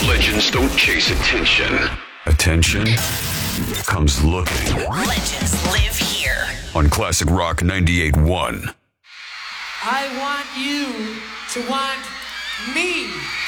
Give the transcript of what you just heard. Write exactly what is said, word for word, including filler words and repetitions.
Legends don't chase attention. Attention comes looking. Legends live here. On Classic Rock ninety-eight point one. I want you to want me.